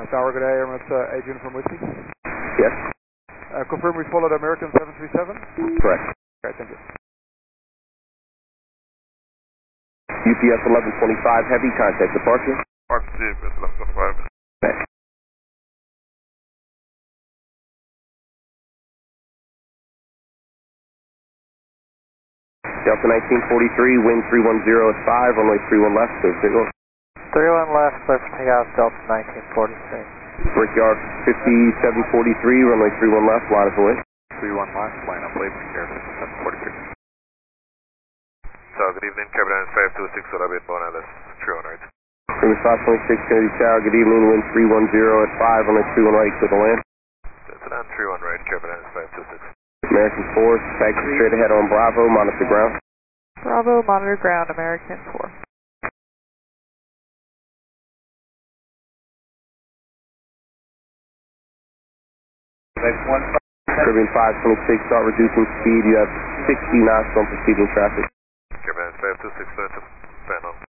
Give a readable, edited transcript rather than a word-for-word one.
Tower, good day, Airman, Adrian from Whiskey. Yes. Confirm we followed American 737? Correct. Okay, thank you. UPS 1125 Heavy, contact departure. UPS 1125. Okay. Delta 1943, wind 310 at 5, runway 31 left, clear signal. 31 left, clear for takeoff, Delta 1943. Brickyard 5743, runway 31 left, line of away. 31 left, line up late, Brickyard 5743. So, good evening, Cabin 526, I'll be at Bona, that's 31 right. Room 526, Kennedy Tower, good evening, wind 310 at 5, runway 31 right, clear to land. That's an 31 right, Cabin 526. American 4, taxi straight ahead on Bravo, monitor ground. Bravo, monitor ground, American 4. Caribbean 526, start reducing speed. You have 60 knots on preceding traffic. Caribbean 526, stand on.